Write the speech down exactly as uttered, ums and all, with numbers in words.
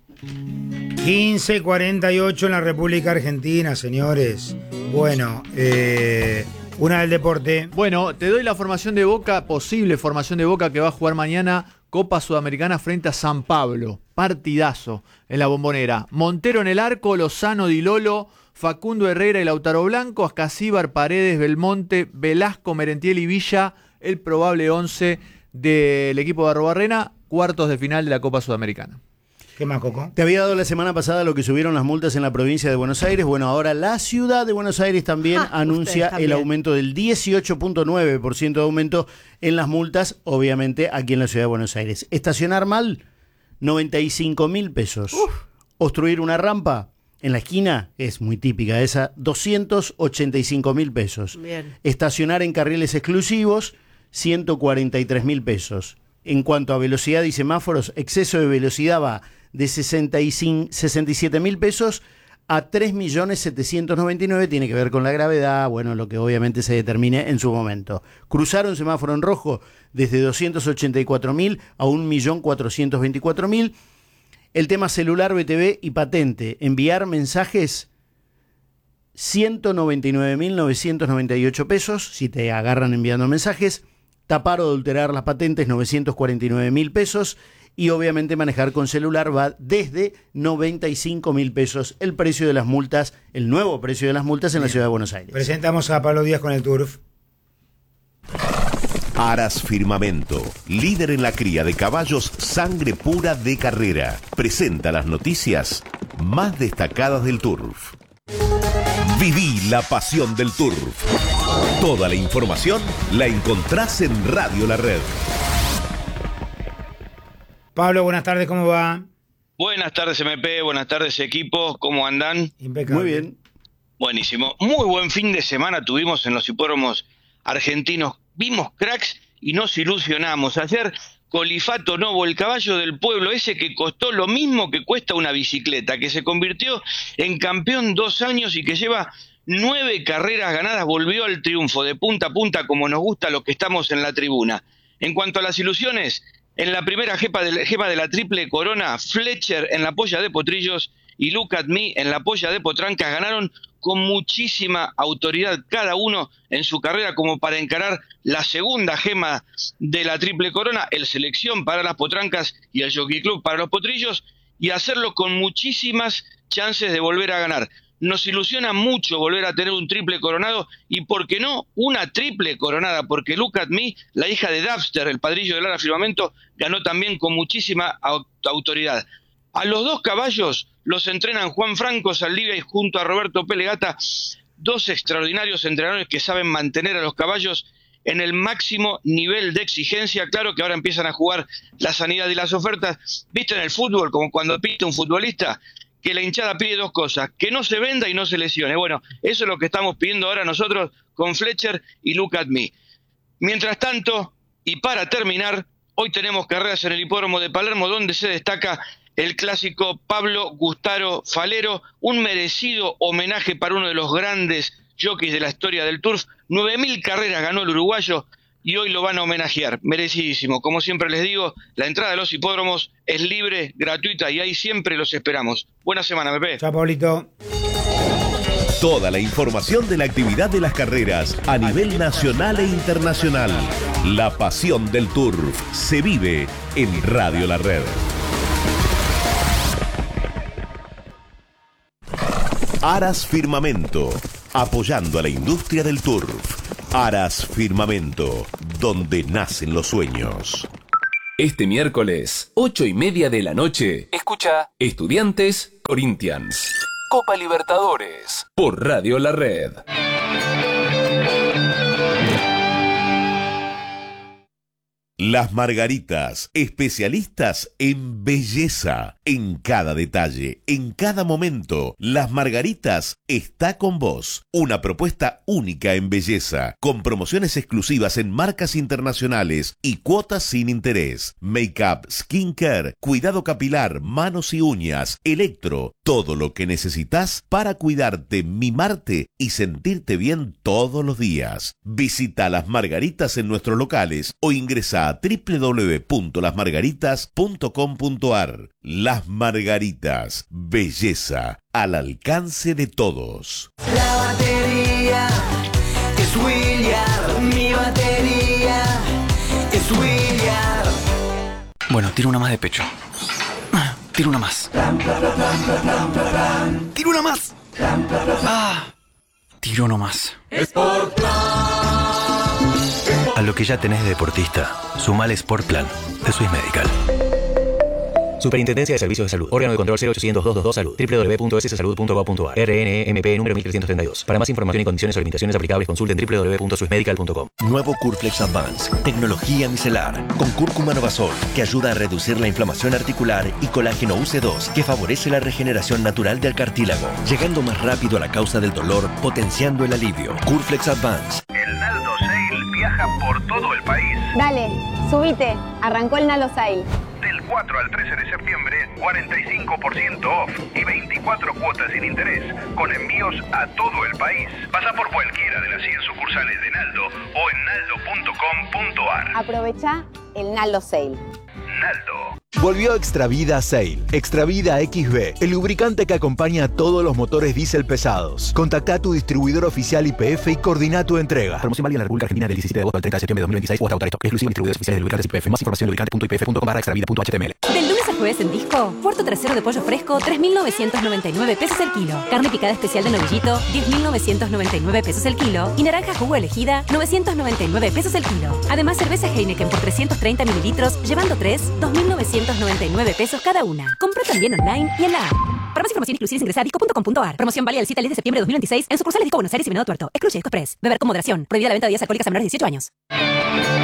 quince cuarenta y ocho en la República Argentina, señores. Bueno, eh, una del deporte. Bueno, te doy la formación de Boca, posible formación de Boca que va a jugar mañana Copa Sudamericana frente a San Pablo. Partidazo en la Bombonera. Montero en el arco, Lozano, Di Lolo, Facundo Herrera y Lautaro Blanco, Ascasíbar, Paredes, Belmonte, Velasco, Merentiel y Villa, el probable once del equipo de Arrobarrena, cuartos de final de la Copa Sudamericana. ¿Qué más, Coco? Te había dado la semana pasada lo que subieron las multas en la provincia de Buenos Aires. Bueno, ahora la ciudad de Buenos Aires también ah, anuncia también. el aumento del dieciocho punto nueve por ciento de aumento en las multas, obviamente aquí en la ciudad de Buenos Aires. Estacionar mal, noventa y cinco mil pesos. Uf. Obstruir una rampa en la esquina, es muy típica esa, doscientos ochenta y cinco mil pesos. Bien. Estacionar en carriles exclusivos, ciento cuarenta y tres mil pesos. En cuanto a velocidad y semáforos, exceso de velocidad va de sesenta y siete mil pesos a tres millones setecientos noventa y nueve, tiene que ver con la gravedad, bueno, lo que obviamente se determine en su momento. Cruzar un semáforo en rojo desde doscientos ochenta y cuatro mil a un millón cuatrocientos veinticuatro mil. El tema celular, B T V y patente, enviar mensajes, ciento noventa y nueve mil novecientos noventa y ocho pesos, si te agarran enviando mensajes. Tapar o adulterar las patentes, novecientos cuarenta y nueve mil pesos. Y obviamente manejar con celular va desde noventa y cinco mil pesos el precio de las multas, el nuevo precio de las multas en Bien. la ciudad de Buenos Aires. Presentamos a Pablo Díaz con el Turf. Aras Firmamento, líder en la cría de caballos sangre pura de carrera, presenta las noticias más destacadas del Turf. Viví la pasión del Turf. Toda la información la encontrás en Radio La Red. Pablo, buenas tardes, ¿cómo va? Buenas tardes, M P, buenas tardes, equipo, ¿cómo andan? Impecable. Muy bien. Buenísimo. Muy buen fin de semana tuvimos en los hipódromos argentinos. Vimos cracks y nos ilusionamos. Ayer, Colifato Novo, el caballo del pueblo, ese que costó lo mismo que cuesta una bicicleta, que se convirtió en campeón dos años y que lleva nueve carreras ganadas, volvió al triunfo de punta a punta como nos gusta a los que estamos en la tribuna. En cuanto a las ilusiones, en la primera jefa de, jefa de la triple corona, Fletcher en la polla de Potrillos y Look at Me en la polla de Potrancas ganaron con muchísima autoridad cada uno en su carrera como para encarar la segunda gema de la triple corona, el Selección para las Potrancas y el Jockey Club para los Potrillos, y hacerlo con muchísimas chances de volver a ganar. Nos ilusiona mucho volver a tener un triple coronado y, ¿por qué no, una triple coronada? Porque Look at Me, la hija de Dabster, el padrillo del Aras Firmamento, ganó también con muchísima autoridad. A los dos caballos los entrenan Juan Franco Saldivia y junto a Roberto Pelegata, dos extraordinarios entrenadores que saben mantener a los caballos en el máximo nivel de exigencia. Claro que ahora empiezan a jugar la sanidad y las ofertas. ¿Viste en el fútbol, como cuando pita un futbolista? Que la hinchada pide dos cosas, que no se venda y no se lesione. Bueno, eso es lo que estamos pidiendo ahora nosotros con Fletcher y Look at Me. Mientras tanto, y para terminar, hoy tenemos carreras en el hipódromo de Palermo, donde se destaca el clásico Pablo Gustaro Falero, un merecido homenaje para uno de los grandes jockeys de la historia del turf. nueve mil carreras ganó el uruguayo y hoy lo van a homenajear, merecidísimo. Como siempre les digo, la entrada a los hipódromos es libre, gratuita y ahí siempre los esperamos. Buena semana, Pepe. Chao, Pablito. Toda la información de la actividad de las carreras a nivel nacional e internacional. La pasión del turf se vive en Radio La Red. Aras Firmamento, apoyando a la industria del turf. Aras Firmamento, donde nacen los sueños. Este miércoles, ocho y media de la noche, escucha Estudiantes Corinthians. Copa Libertadores, por Radio La Red. Las Margaritas, especialistas en belleza, en cada detalle, en cada momento. Las Margaritas está con vos. Una propuesta única en belleza, con promociones exclusivas en marcas internacionales y cuotas sin interés. Make-up, skincare, cuidado capilar, manos y uñas, electro, todo lo que necesitas para cuidarte, mimarte y sentirte bien todos los días. Visita Las Margaritas en nuestros locales o ingresa Ingresa a doble u doble u doble u punto las margaritas punto com punto a r. Las Margaritas, belleza al alcance de todos. La batería es William, mi batería es William. Bueno, tiro una más de pecho. Tiro una más. Tiro una más. Ah, tiro uno más. A lo que ya tenés de deportista, sumale Sport Plan de Swiss Medical. Superintendencia de Servicios de Salud. Órgano de control cero ochocientos, doscientos veintidós Salud. doble u doble u doble u punto s salud punto gov punto a r. R N E M P número mil trescientos treinta y dos. Para más información y condiciones o limitaciones aplicables, consulten doble u doble u doble u punto swiss medical punto com. Nuevo Curflex Advance. Tecnología micelar. Con cúrcuma novasol, que ayuda a reducir la inflamación articular, y colágeno U C dos, que favorece la regeneración natural del cartílago, llegando más rápido a la causa del dolor, potenciando el alivio. Curflex Advance. El Naldo Sale viaja por todo el país. Dale, subite. Arrancó el Naldo Sale. Del cuatro al trece de septiembre, cuarenta y cinco por ciento off y veinticuatro cuotas sin interés, con envíos a todo el país. Pasa por cualquiera de las cien sucursales de Naldo o en naldo punto com punto a r. Aprovecha el Naldo Sale. Naldo. Volvió Extravida Sail. Extravida X B, el lubricante que acompaña a todos los motores diésel pesados. Contacta a tu distribuidor oficial Y P F y coordina tu entrega. Promoción válida en la República Argentina del diecisiete de agosto al treinta de septiembre de dos mil veintiséis o hasta agotar esto. Exclusivo en distribuidores oficiales de lubricantes Y P F. Más información en lubricante punto i p f punto com barra extravida punto h t m l. Del lunes al jueves en Disco, puerto trasero de pollo fresco, tres mil novecientos noventa y nueve pesos el kilo. Carne picada especial de novillito, diez mil novecientos noventa y nueve pesos el kilo. Y naranja jugo elegida, novecientos noventa y nueve pesos el kilo. Además, cerveza Heineken por trescientos treinta mililitros, llevando tres, dos mil novecientos noventa y nueve pesos cada una. Compra también online y en la app. Para más información inclusive ingresa a disco punto com punto a r. Promoción válida del siete al diez de septiembre de dos mil veintiséis en sucursales Disco Buenos Aires y Venado Tuerto. Excluye Disco Express. Beber con moderación. Prohibida la venta de bebidas alcohólicas a menores de dieciocho años.